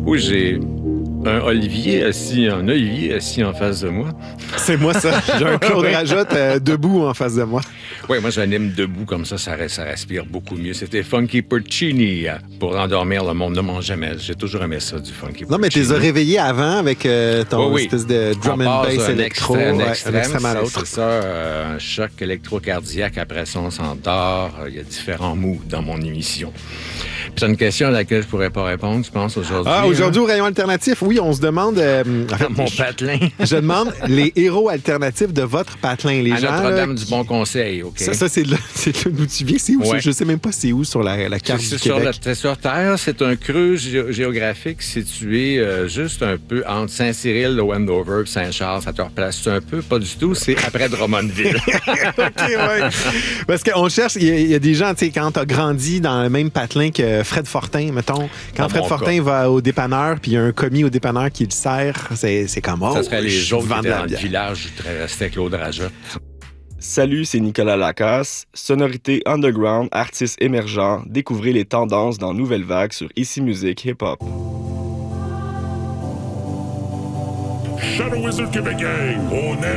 Oui, j'ai un olivier assis en face de moi. C'est moi, ça. J'ai un Claude Rajotte debout en face de moi. Oui, moi, j'anime debout comme ça respire beaucoup mieux. C'était Funky Porcini pour endormir le monde. Ne mange jamais. J'ai toujours aimé ça, du Funky Porcini. Non, mais tu les as réveillés avant avec ton Oui. espèce de drum and bass électro. Un extrême à l'autre. C'est ça, un choc électrocardiaque. Après ça, on s'endort. Il y a différents moods dans mon émission. Puis c'est une question à laquelle je pourrais pas répondre, tu penses, aujourd'hui? Aujourd'hui, au rayon alternatif, oui, on se demande... Mon patelin. Je demande les héros alternatifs de votre patelin. Les à gens, Notre-Dame du Bon Conseil, OK? Ça c'est là d'où tu viens. C'est où? Ouais. Je sais même pas c'est où sur la carte du Québec. C'est sur Terre. C'est un creux géographique situé juste un peu entre Saint-Cyril, le Wendover et Saint-Charles. Ça te replace un peu? Pas du tout. C'est après Drummondville. OK, ouais. Parce qu'on cherche... Il y a des gens, tu sais, quand t'as grandi dans le même patelin que Fred Fortin, mettons. Quand Fred Fortin va au dépanneur puis il y a un commis au dépanneur qui le sert, c'est comme... Ça serait les autres qui étaient dans le bière. village où restait Claude Rajotte. Salut, c'est Nicolas Lacasse. Sonorité underground, artistes émergents. Découvrez les tendances dans Nouvelle Vague sur Ici Musique Hip Hop. Shadow Wizard Québec Gang, on aime